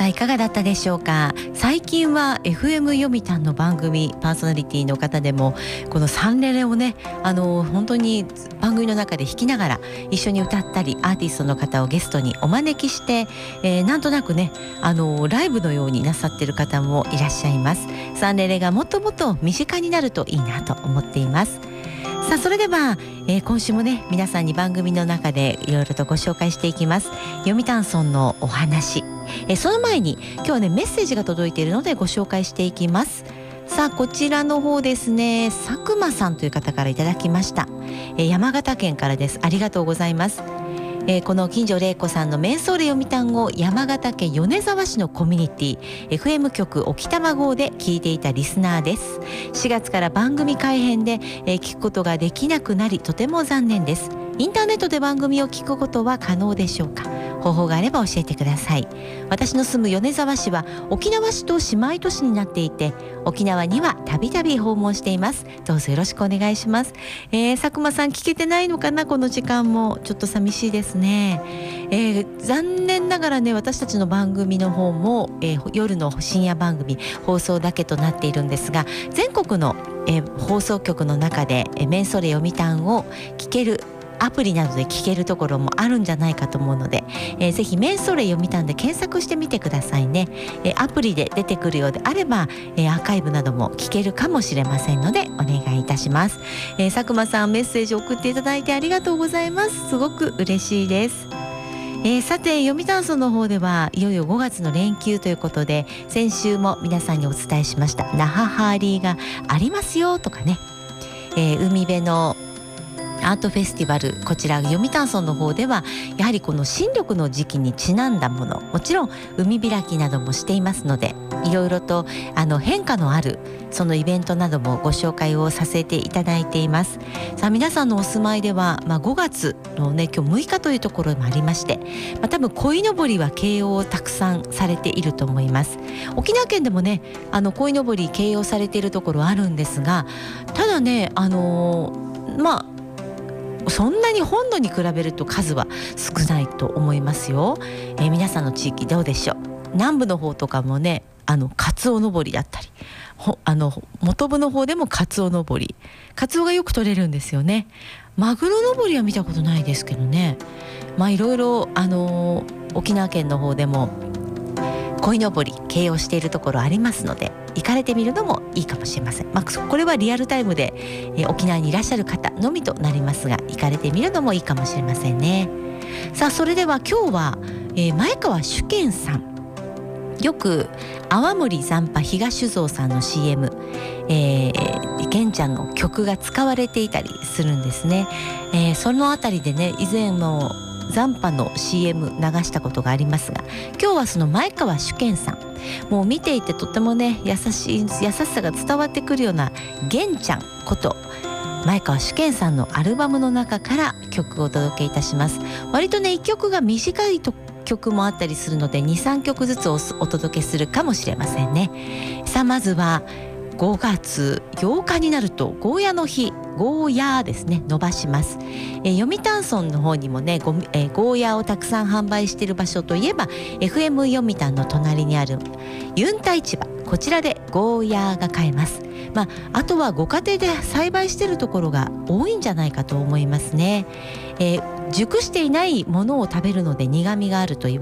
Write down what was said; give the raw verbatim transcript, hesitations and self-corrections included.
いかがだったでしょうか。最近は エフエム 読谷の番組パーソナリティの方でもこのサンレレをね、あの本当に番組の中で弾きながら一緒に歌ったり、アーティストの方をゲストにお招きして、えー、なんとなくね、あのライブのようになさってる方もいらっしゃいます。サンレレがもっともっと身近になるといいなと思っています。さあ、それでは、えー、今週もね、皆さんに番組の中でいろいろとご紹介していきます。読谷村のお話、えー、その前に今日はね、メッセージが届いているのでご紹介していきます。さあ、こちらの方ですね、佐久間さんという方からいただきました。えー、山形県からです。ありがとうございます。えー、この近所玲子さんのメンソーレ読谷を山形県米沢市のコミュニティ エフエム 局沖玉号で聞いていたリスナーです。しがつから番組改編で、えー、聞くことができなくなりとても残念です。インターネットで番組を聞くことは可能でしょうか。方法があれば教えてください。私の住む米沢市は沖縄市と姉妹都市になっていて、沖縄にはたびたび訪問しています。どうぞよろしくお願いします。えー、佐久間さん聞けてないのかな、この時間もちょっと寂しいですね。えー、残念ながらね、私たちの番組の方も、えー、夜の深夜番組放送だけとなっているんですが、全国の、えー、放送局の中で、えー、メンソレ読谷を聞けるアプリなどで聞けるところもあるんじゃないかと思うので、えー、ぜひメンソレ読谷で検索してみてくださいね。えー、アプリで出てくるようであれば、えー、アーカイブなども聞けるかもしれませんのでお願いいたします。えー、佐久間さん、メッセージを送っていただいてありがとうございます。すごく嬉しいです。えー、さて、読谷村の方ではいよいよごがつの連休ということで、先週も皆さんにお伝えしました那覇ハーリーがありますよとかね、えー、海辺のアートフェスティバル、こちら読谷村の方ではやはりこの新緑の時期にちなんだもの、もちろん海開きなどもしていますので、いろいろとあの変化のあるそのイベントなどもご紹介をさせていただいています。さあ、皆さんのお住まいでは、まあ、ごがつのね、今日むいかというところもありまして、まあ、多分鯉のぼりは掲揚をたくさんされていると思います。沖縄県でもね、あの鯉のぼり掲揚されているところあるんですが、ただね、あのー、まあそんなに本土に比べると数は少ないと思いますよ。えー、皆さんの地域どうでしょう。南部の方とかもね、あのカツオのぼりだったり、ほあの本部の方でもカツオのぼり、カツオがよく取れるんですよね。マグロのぼりは見たことないですけどね。まあいろいろあのー、沖縄県の方でも鯉のぼり掲揚しているところありますので、行かれてみるのもいいかもしれません。まあ、これはリアルタイムで、えー、沖縄にいらっしゃる方のみとなりますが、行かれてみるのもいいかもしれませんね。さあ、それでは今日は、えー、前川主健さん、よく泡盛残波東酒造さんの シーエム、えー、玄ちゃんの曲が使われていたりするんですね。えー、そのあたりでね、以前も残波の シーエム 流したことがありますが、今日はその前川主健さん、もう見ていてとてもね、優しい優しさが伝わってくるような玄ちゃんこと前川主健さんのアルバムの中から曲をお届けいたします。割とね、いっきょくが短いと曲もあったりするので にさんきょくずつ お, お届けするかもしれませんね。さあ、まずはごがつようかになるとゴーヤの日、ゴーヤーですね、伸ばします。えー、読谷村の方にもね、ご、えー、ゴーヤーをたくさん販売している場所といえば エフエム 読谷の隣にあるユンタ市場、こちらでゴーヤーが買えます。まあ、あとはご家庭で栽培しているところが多いんじゃないかと思いますね。えー、熟していないものを食べるので苦味があると言わ